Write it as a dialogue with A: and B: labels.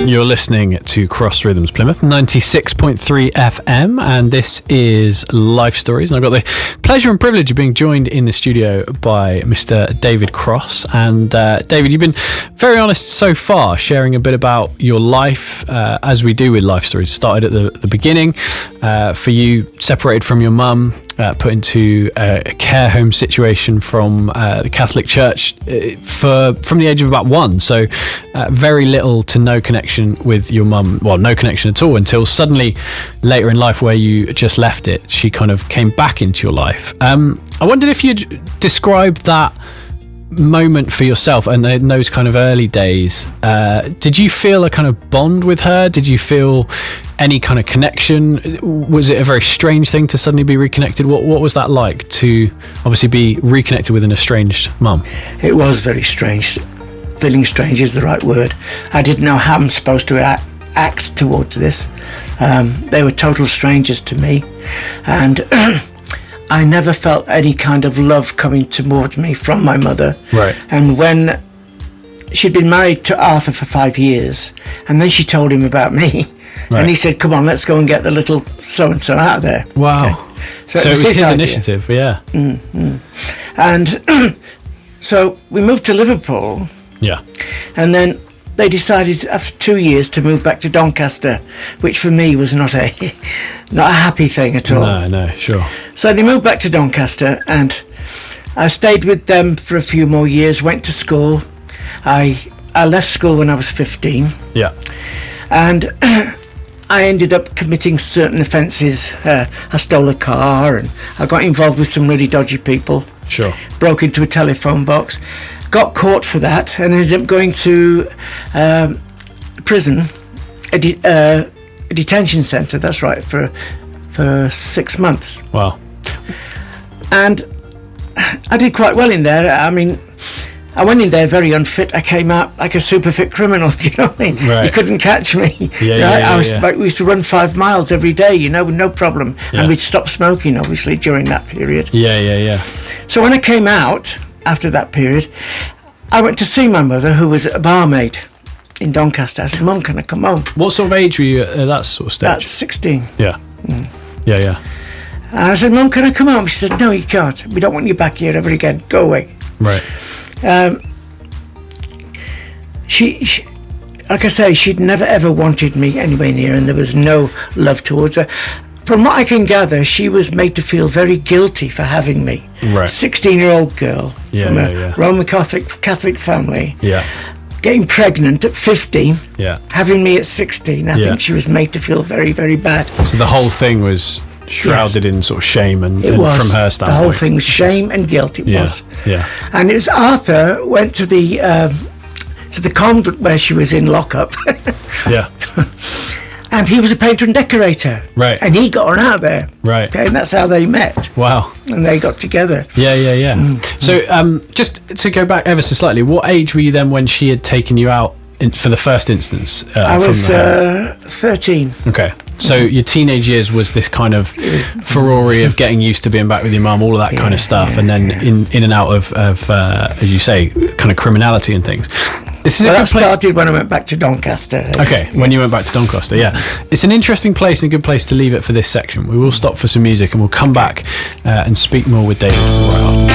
A: You're listening to Cross Rhythms Plymouth 96.3 FM, and this is Life Stories. And I've got the pleasure and privilege of being joined in the studio by Mr. David Cross. And David, you've been very honest so far, sharing a bit about your life, as we do with Life Stories. Started at the beginning, for you, separated from your mum, put into a care home situation from the Catholic Church from the age of about 1. So very little to no connection with your mum. Well, no connection at all until suddenly later in life, where you just left it, she kind of came back into your life. I wondered if you'd describe that moment for yourself and in those kind of early days. Did you feel a kind of bond with her? Did you feel any kind of connection? Was it a very strange thing to suddenly be reconnected? What was that like, to obviously be reconnected with an estranged mum?
B: It was very strange. Feeling strange is the right word. I didn't know how I'm supposed to act towards this. They were total strangers to me, and I never felt any kind of love coming towards me from my mother.
A: Right.
B: And when she'd been married to Arthur for 5 years, and then she told him about me, right. And he said, "Come on, let's go and get the little so-and-so out of there."
A: Wow.
B: Okay.
A: So it was his initiative, yeah.
B: Mm-hmm. And so we moved to Liverpool.
A: Yeah.
B: And then they decided after 2 years to move back to Doncaster, which for me was not a happy thing at all.
A: No, sure.
B: So they moved back to Doncaster, and I stayed with them for a few more years, went to school. I left school when I was 15.
A: Yeah.
B: And I ended up committing certain offences. I stole a car, and I got involved with some really dodgy people.
A: Sure.
B: Broke into a telephone box. Got caught for that and ended up going to prison, a detention centre, that's right, for 6 months.
A: Wow.
B: And I did quite well in there. I mean, I went in there very unfit. I came out like a super fit criminal, do you know what I mean?
A: Right.
B: You couldn't catch me.
A: Yeah,
B: we used to run 5 miles every day, with no problem.
A: Yeah.
B: And we'd stop smoking, obviously, during that period.
A: Yeah.
B: So when I came out, after that period, I went to see my mother, who was a barmaid in Doncaster. I said, "Mum, can I come home?"
A: What sort of age were you at that sort of stage?
B: That's 16.
A: Yeah. Yeah.
B: And I said, "Mum, can I come home?" She said, "No, you can't. We don't want you back here ever again. Go away."
A: Right.
B: She, like I say, she'd never ever wanted me anywhere near, and there was no love towards her. From what I can gather, she was made to feel very guilty for having me.
A: Right.
B: 16-year-old girl from a Roman Catholic family.
A: Yeah.
B: Getting pregnant at 15.
A: Yeah.
B: Having me at 16. I think she was made to feel very, very bad.
A: So the whole thing was shrouded in sort of shame and from her standpoint.
B: The whole thing was shame and guilt. It was.
A: Yeah.
B: And it was Arthur went to the convent where she was in lockup.
A: Yeah.
B: And he was a painter and decorator.
A: Right.
B: And he got her out there.
A: Right.
B: Okay, and that's how they met.
A: Wow.
B: And they got together.
A: Yeah. So just to go back ever so slightly, what age were you then when she had taken you out for the first instance?
B: I was 13.
A: Okay. So your teenage years was this kind of furore of getting used to being back with your mum, all of that kind of stuff, and then in and out of as you say, kind of criminality and things. This is
B: that started when I went back to Doncaster.
A: Okay, when you went back to Doncaster, yeah. It's an interesting place and a good place to leave it for this section. We will stop for some music and we'll come back and speak more with David right after.